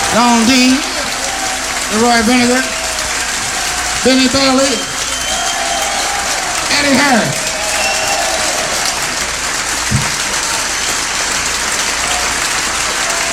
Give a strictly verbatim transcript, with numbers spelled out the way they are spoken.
Don Dean, Leroy Vinegar, Benny Bailey, Eddie Harris.